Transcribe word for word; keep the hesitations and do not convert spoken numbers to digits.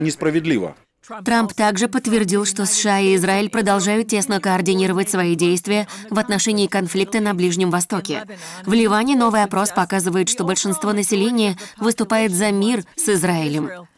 несправедливо. Трамп также подтвердил, что США и Израиль продолжают тесно координировать свои действия в отношении конфликта на Ближнем Востоке. В Ливане новый опрос показывает, что большинство населения выступает за мир с Израилем.